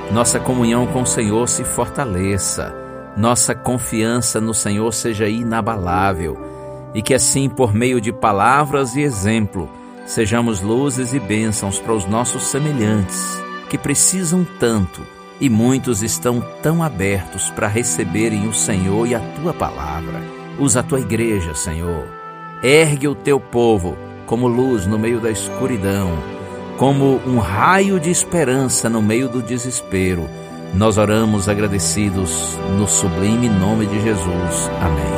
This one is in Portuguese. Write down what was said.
nossa comunhão com o Senhor se fortaleça, nossa confiança no Senhor seja inabalável e que assim, por meio de palavras e exemplo, sejamos luzes e bênçãos para os nossos semelhantes, que precisam tanto e muitos estão tão abertos para receberem o Senhor e a Tua palavra. Usa a Tua igreja, Senhor. Ergue o Teu povo como luz no meio da escuridão, como um raio de esperança no meio do desespero. Nós oramos agradecidos no sublime nome de Jesus. Amém.